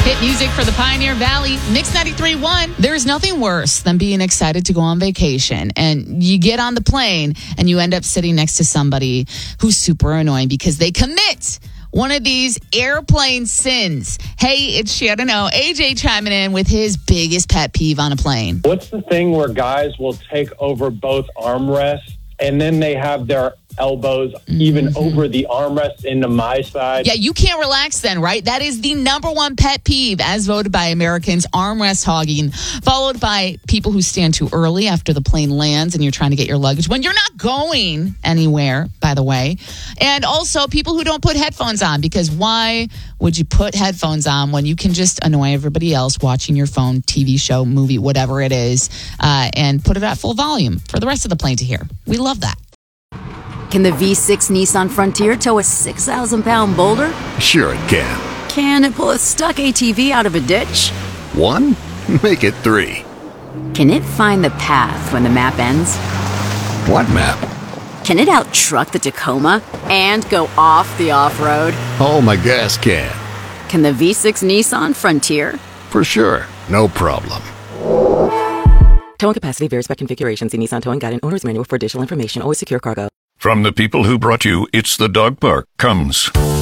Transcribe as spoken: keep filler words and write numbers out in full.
Hit music for the Pioneer Valley, Mix ninety-three point one. There's nothing worse than being excited to go on vacation and you get on the plane and you end up sitting next to somebody who's super annoying because they commit one of these airplane sins. Hey, it's Shannon O. A J chiming in with his biggest pet peeve on a plane. What's the thing where guys will take over both armrests and then they have their elbows even mm-hmm. over the armrest into my side? Yeah, you can't relax then, right? That is the number one pet peeve as voted by Americans, armrest hogging, followed by people who stand too early after the plane lands and you're trying to get your luggage when you're not going anywhere, by the way. And also people who don't put headphones on, because why would you put headphones on when you can just annoy everybody else watching your phone, T V show, movie, whatever it is, uh, and put it at full volume for the rest of the plane to hear. We love that. Can the V six Nissan Frontier tow a six thousand pound boulder? Sure it can. Can it pull a stuck A T V out of a ditch? One? Make it three. Can it find the path when the map ends? What map? Can it out-truck the Tacoma and go off the off-road? Oh, my gas can. Can the V six Nissan Frontier? For sure. No problem. Towing capacity varies by configuration. See Nissan Towing Guide and Owner's Manual for additional information. Always secure cargo. From the people who brought you It's the Dog Park comes